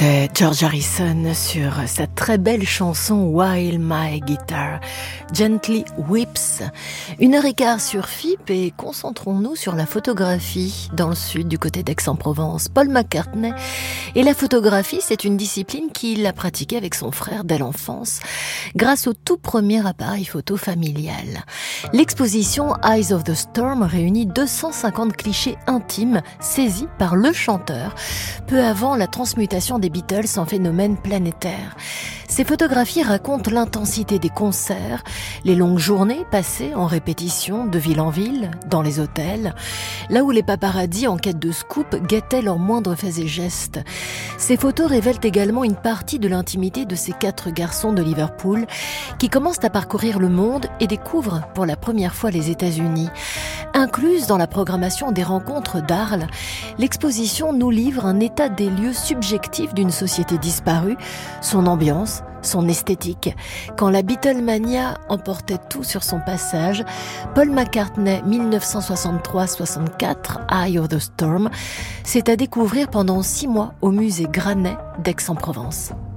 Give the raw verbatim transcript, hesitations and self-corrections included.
C'était George Harrison sur sa très belle chanson While My Guitar Gently Weeps. Une heure et quart sur F I P et concentrons-nous sur la photographie dans le sud, du côté d'Aix-en-Provence. Paul McCartney. Et la photographie, c'est une discipline qu'il a pratiquée avec son frère dès l'enfance, grâce au tout premier appareil photo familial. L'exposition Eyes of the Storm réunit deux cent cinquante clichés intimes saisis par le chanteur, peu avant la transmutation des Beatles en phénomène planétaire. Ces photographies racontent l'intensité des concerts, les longues journées passées en répétition de ville en ville, dans les hôtels, là où les paparazzis en quête de scoop guettaient leurs moindres faits et gestes. Ces photos révèlent également une partie de l'intimité de ces quatre garçons de Liverpool qui commencent à parcourir le monde et découvrent pour la première fois les États-Unis. Incluse dans la programmation des rencontres d'Arles, l'exposition nous livre un état des lieux subjectif d'une société disparue, son ambiance, son esthétique. Quand la Beatlemania emportait tout sur son passage, Paul McCartney, dix-neuf cent soixante-trois soixante-quatre, Eye of the Storm, c'est à découvrir pendant six mois au musée Granet d'Aix-en-Provence.